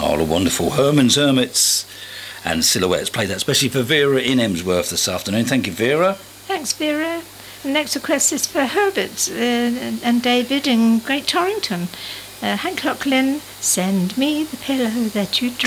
Oh, wonderful. Herman's Hermits and Silhouettes. Play that especially for Vera in Emsworth this afternoon. Thank you, Vera. Thanks, Vera. The next request is for Herbert and David in Great Torrington. Hank Lachlan, Send Me the Pillow That You Dream.